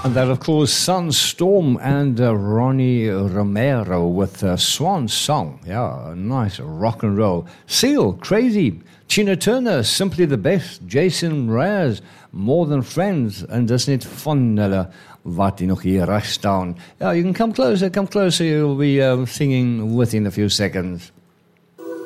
And that, of course, Sunstorm and Ronnie Romero with Swan Song. Yeah, nice rock and roll. Seal, Crazy. Tina Turner, Simply the Best. Jason Mraz, More Than Friends. En dis net van hulle wat hier nog hier reg staan. Yeah, you can come closer, you'll be singing within a few seconds.